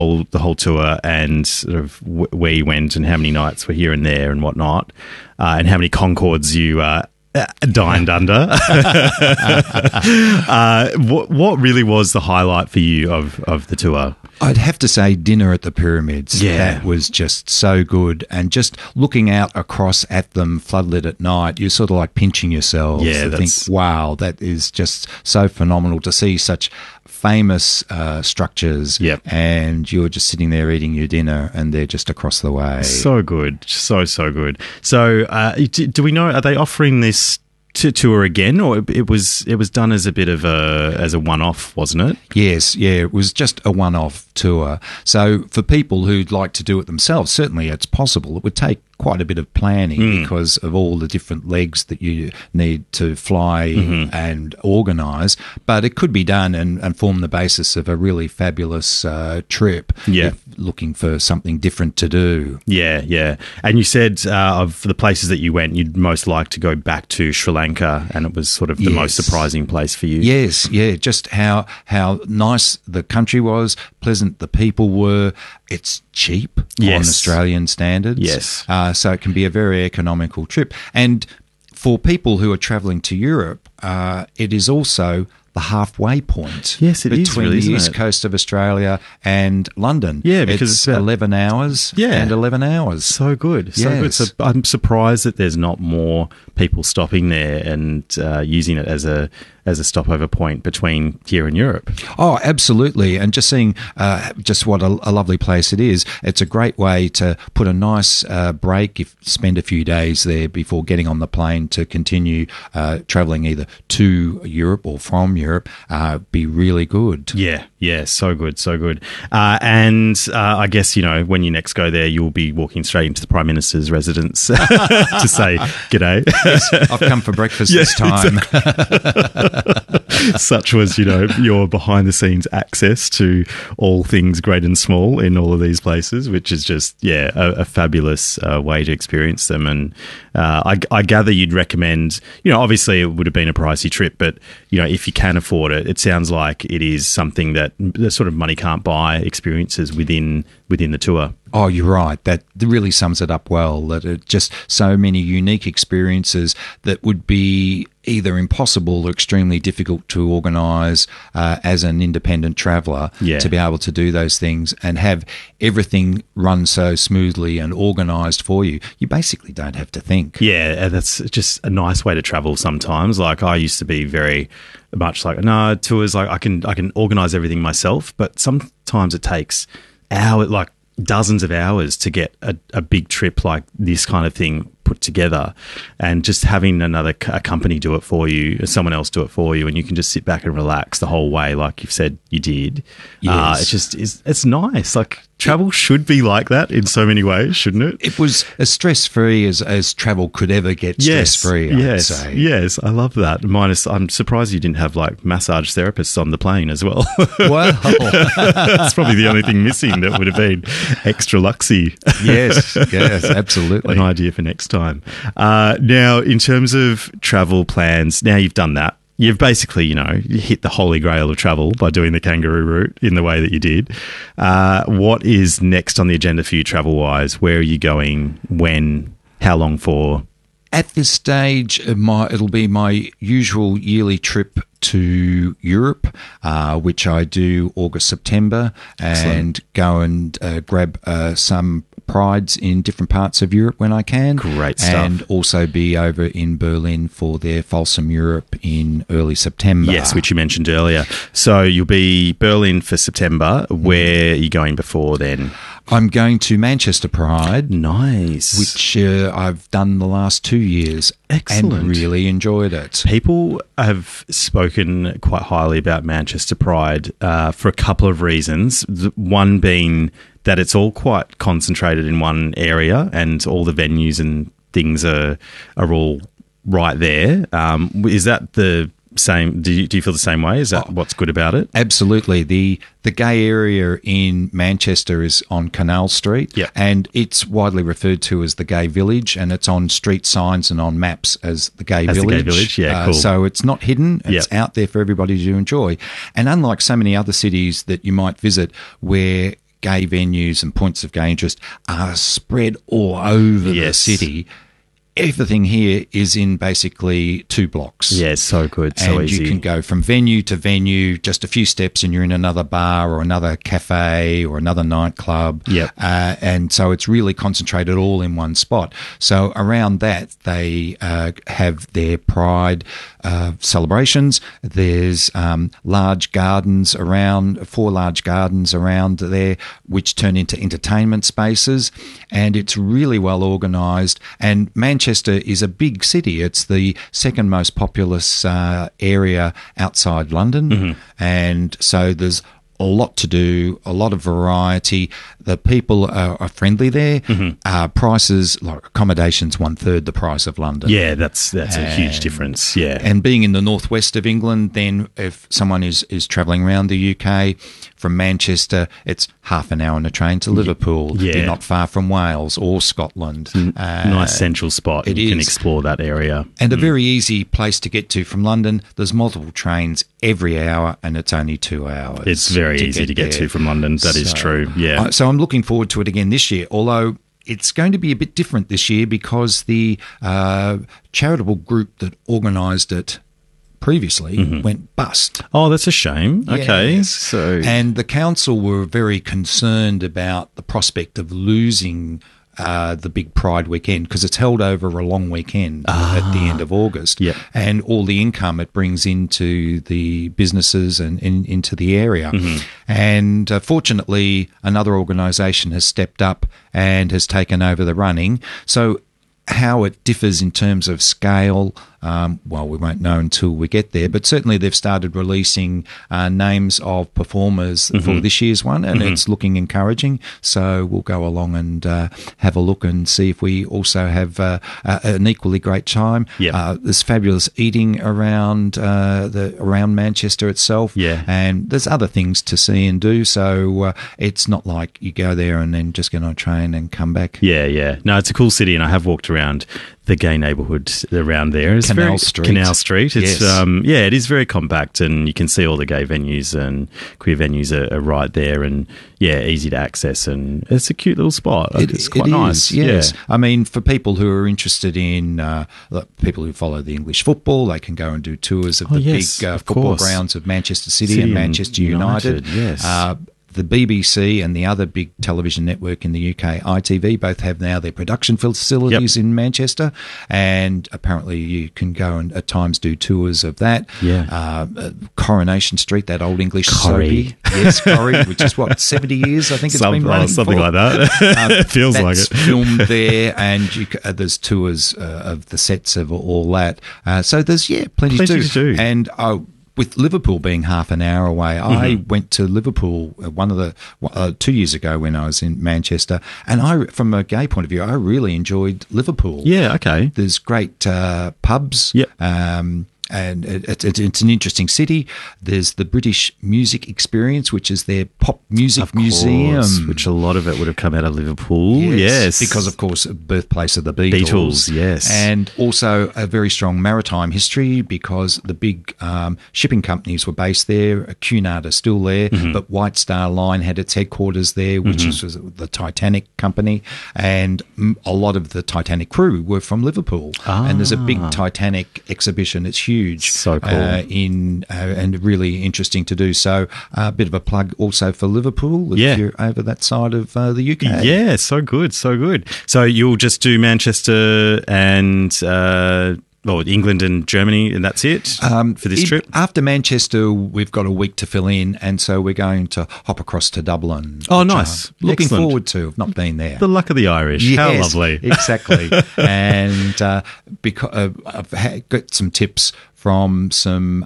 the whole tour and sort of where you went and how many nights were here and there and whatnot, and how many Concords you dined under. What really was the highlight for you of the tour? I'd have to say dinner at the pyramids. Yeah. That was just so good. And just looking out across at them floodlit at night, you're sort of like pinching yourselves Yeah, to think, wow, that is just so phenomenal to see such famous structures. Yep. And you're just sitting there eating your dinner and they're just across the way. So good. So good. So do we know, are they offering this tour again, or it was done as a bit of a one-off, wasn't it? Yes, yeah, it was just a one-off tour. So for people who'd like to do it themselves, certainly it's possible. It would take quite a bit of planning because of all the different legs that you need to fly and organise, but it could be done and form the basis of a really fabulous trip if looking for something different to do. Yeah. And you said of the places that you went, you'd most like to go back to Sri Lanka, and it was sort of the most surprising place for you. Yes, yeah, just how nice the country was, pleasant the people were. It's cheap on Australian standards. Yes. So it can be a very economical trip. And for people who are travelling to Europe, it is also the halfway point between the east coast of Australia and London. Yeah, because it's 11 hours and 11 hours. So good. So I'm surprised that there's not more people stopping there and using it as a stopover point between here and Europe. Oh, absolutely. And just seeing just what a lovely place it is. It's a great way to put a nice break, spend a few days there before getting on the plane to continue travelling either to Europe or from Europe. Be really good. Yeah, so good. And I guess, when you next go there, you'll be walking straight into the Prime Minister's residence to say g'day. Yes, I've come for breakfast this time. Exactly. Such was, your behind-the-scenes access to all things great and small in all of these places, which is just, a fabulous way to experience them. And I gather you'd recommend, obviously it would have been a pricey trip, but, if you can afford it, it sounds like it is something that the sort of money can't buy experiences within the tour. Oh, you're right. That really sums it up well, that it's just so many unique experiences that would be either impossible or extremely difficult to organise as an independent traveller to be able to do those things and have everything run so smoothly and organised for you. You basically don't have to think. Yeah, that's just a nice way to travel sometimes. Like I used to be very much like, no, tours, like I can organise everything myself, but sometimes it takes dozens of hours to get a big trip like this kind of thing put together, and just having a company do it for you, someone else do it for you, and you can just sit back and relax the whole way, like you've said you did. Yes. It's nice. Like travel should be like that in so many ways, shouldn't it? It was as stress-free as travel could ever get stress-free, I'd say. Yes, I love that. Minus, I'm surprised you didn't have like massage therapists on the plane as well. Well, that's probably the only thing missing that would have been extra luxy. Yes, absolutely. An idea for next time. Now, in terms of travel plans, now you've done that. You've basically, you hit the holy grail of travel by doing the kangaroo route in the way that you did. What is next on the agenda for you travel-wise? Where are you going? When? How long for? At this stage, it'll be my usual yearly trip to Europe, which I do August, September, and go and grab some prides in different parts of Europe when I can. Great stuff. And also be over in Berlin for their Folsom Europe in early September. Yes, which you mentioned earlier. So you'll be Berlin for September. Where are you going before then? I'm going to Manchester Pride. Nice. Which I've done the last 2 years. Excellent. And really enjoyed it. People have spoken quite highly about Manchester Pride for a couple of reasons. One being that it's all quite concentrated in one area and all the venues and things are all right there. Is that the same? Do you feel the same way? Is that what's good about it? Absolutely. The gay area in Manchester is on Canal Street, and it's widely referred to as the Gay Village, and it's on street signs and on maps as the Gay Village. The Gay Village, cool. So it's not hidden; it's out there for everybody to enjoy. And unlike so many other cities that you might visit, where gay venues and points of gay interest are spread all over the city. Everything here is in basically 2 blocks. Yeah, so good, so and easy. You can go from venue to venue, just a few steps, and you're in another bar or another cafe or another nightclub. Yep. And so it's really concentrated all in one spot. So around that, they have their Pride celebrations. There's large gardens around, 4 large gardens around there, which turn into entertainment spaces, and it's really well organised. And Manchester is a big city. It's the second most populous area outside London, and so there's a lot to do, a lot of variety. The people are friendly there. Prices, like accommodations, 1/3 the price of London. Yeah, that's a huge difference. Yeah, and being in the northwest of England, then if someone is travelling around the UK from Manchester, it's half an hour on a train to Liverpool. Yeah. You're not far from Wales or Scotland. Nice central spot. It you can is. explore that area. And a very easy place to get to from London. There's multiple trains every hour, and it's only 2 hours. It's very easy to get to from London. That is true. Yeah. So I'm looking forward to it again this year, although it's going to be a bit different this year because the charitable group that organised it previously went bust. Oh, that's a shame. Okay. Yes. And the council were very concerned about the prospect of losing the big Pride weekend, because it's held over a long weekend at the end of August. Yep. And all the income it brings into the businesses and into the area. And fortunately, another organisation has stepped up and has taken over the running. So how it differs in terms of scale, well, we won't know until we get there, but certainly they've started releasing names of performers for this year's one, and it's looking encouraging. So we'll go along and have a look and see if we also have an equally great time. Yep. There's fabulous eating around around Manchester itself, and there's other things to see and do. So it's not like you go there and then just get on a train and come back. Yeah. No, it's a cool city, and I have walked around the gay neighbourhood around there. It's Canal Street. Canal Street. It's Yes. it is very compact, and you can see all the gay venues and queer venues are right there, and easy to access, and it's a cute little spot. It's quite nice. Yes. Yeah. I mean, for people who are interested in people who follow the English football, they can go and do tours of the big football course. grounds of Manchester City and Manchester United. Yes. The BBC and the other big television network in the UK, ITV, both have now their production facilities in Manchester, and apparently you can go and at times do tours of that. Yeah. Coronation Street, that old English Corrie. soapy. Yes, Corrie, which is 70 years, I think it's been running something for. like that. It feels like it. That's filmed there, and there's tours of the sets of all that. So there's plenty to do. And with Liverpool being half an hour away, I went to Liverpool 2 years ago when I was in Manchester, and from a gay point of view, I really enjoyed Liverpool. Yeah, okay. There's great pubs. Yep. And it's an interesting city. There's the British Music Experience, which is their pop music museum, which a lot of it would have come out of Liverpool. Yes, because of course, birthplace of the Beatles. Yes, and also a very strong maritime history because the big shipping companies were based there. Cunard are still there, but White Star Line had its headquarters there, which was the Titanic company, and a lot of the Titanic crew were from Liverpool. And there's a big Titanic exhibition. It's huge. So cool. And really interesting to do. So a bit of a plug also for Liverpool if you're over that side of the UK. Yeah, so good. So you'll just do Manchester and England and Germany, and that's it for this trip? After Manchester, we've got a week to fill in, and so we're going to hop across to Dublin. Oh, nice. Looking Excellent. forward to. I've not been there. The luck of the Irish. Yes, how lovely. Exactly. And because I've got some tips from some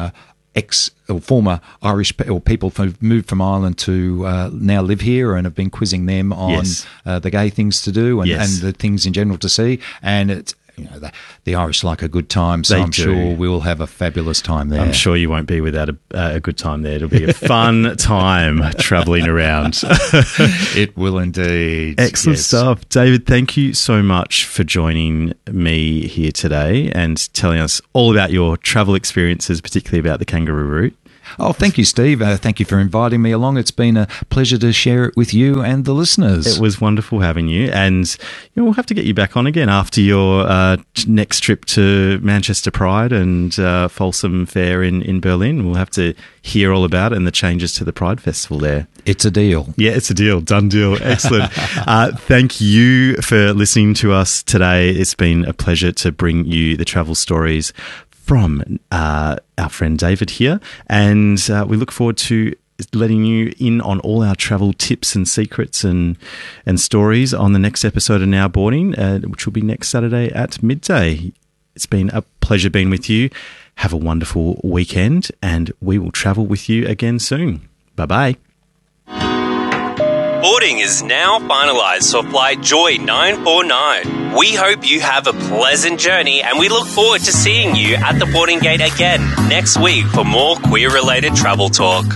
former Irish or people who've moved from Ireland to now live here, and have been quizzing them on the gay things to do and the things in general to see. And it's the Irish like a good time, so I'm sure we'll have a fabulous time there. I'm sure you won't be without a good time there. It'll be a fun time travelling around. It will indeed. Excellent stuff. David, thank you so much for joining me here today and telling us all about your travel experiences, particularly about the kangaroo route. Oh, thank you, Steve. Thank you for inviting me along. It's been a pleasure to share it with you and the listeners. It was wonderful having you, and we'll have to get you back on again after your next trip to Manchester Pride and Folsom Fair in Berlin. We'll have to hear all about it and the changes to the Pride Festival there. It's a deal. Yeah, it's a deal. Done deal. Excellent. Thank you for listening to us today. It's been a pleasure to bring you the travel stories from our friend David here, and we look forward to letting you in on all our travel tips and secrets and stories on the next episode of Now Boarding, which will be next Saturday at midday. It's been a pleasure being with you. Have a wonderful weekend, and we will travel with you again soon. Bye-bye. Boarding is now finalised for Flight Joy 949. We hope you have a pleasant journey, and we look forward to seeing you at the boarding gate again next week for more queer-related travel talk.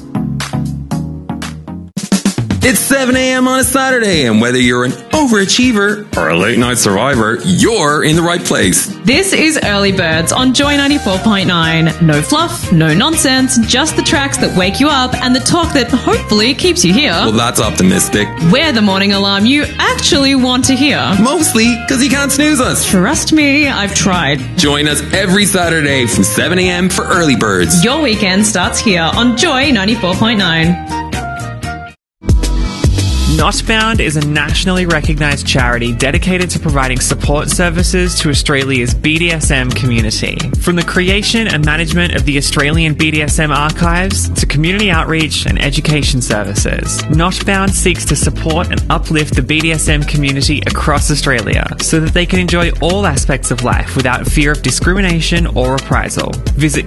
It's 7 a.m. on a Saturday, and whether you're an overachiever or a late-night survivor, you're in the right place. This is Early Birds on Joy 94.9. No fluff, no nonsense, just the tracks that wake you up and the talk that hopefully keeps you here. Well, that's optimistic. We're the morning alarm you actually want to hear. Mostly because you can't snooze us. Trust me, I've tried. Join us every Saturday from 7 a.m. for Early Birds. Your weekend starts here on Joy 94.9. Notbound is a nationally recognised charity dedicated to providing support services to Australia's BDSM community. From the creation and management of the Australian BDSM archives to community outreach and education services, Notbound seeks to support and uplift the BDSM community across Australia so that they can enjoy all aspects of life without fear of discrimination or reprisal. Visit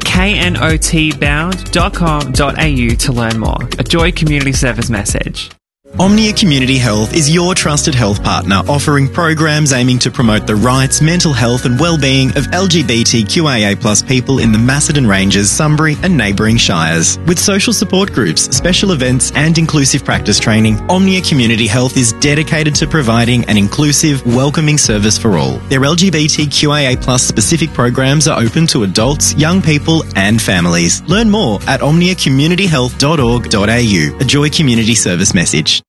knotbound.com.au to learn more. A Joy Community Service message. Omnia Community Health is your trusted health partner, offering programs aiming to promote the rights, mental health and well-being of LGBTQIA+ people in the Macedon Ranges, Sunbury and neighbouring shires. With social support groups, special events and inclusive practice training, Omnia Community Health is dedicated to providing an inclusive, welcoming service for all. Their LGBTQIA+ specific programs are open to adults, young people and families. Learn more at omniacommunityhealth.org.au. A Joy Community Service message.